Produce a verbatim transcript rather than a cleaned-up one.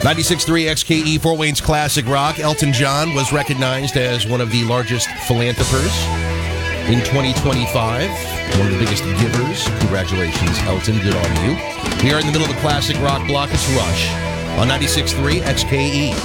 ninety-six point three X K E, Fort Wayne's Classic Rock. Elton John was recognized as one of the largest philanthropers in twenty twenty-five. One of the biggest givers. Congratulations, Elton. Good on you. We are in the middle of a classic rock block. It's Rush on ninety-six point three X K E.